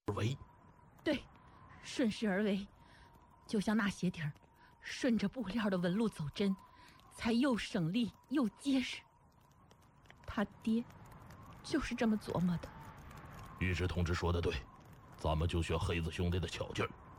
为。 对，顺势而为，就像那鞋底儿，顺着布料的纹路走针，才又省力又结实。他爹就是这么琢磨的。 尉迟同志说的对，咱们就学黑子兄弟的巧劲儿，